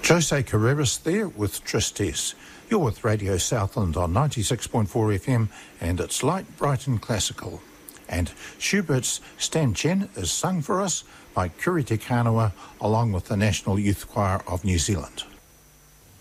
Jose Carreras there with Tristesse. You're with Radio Southland on 96.4 FM, and it's light, bright and classical. And Schubert's Stan Chen is sung for us by Kuri Te Kanawa along with the National Youth Choir of New Zealand.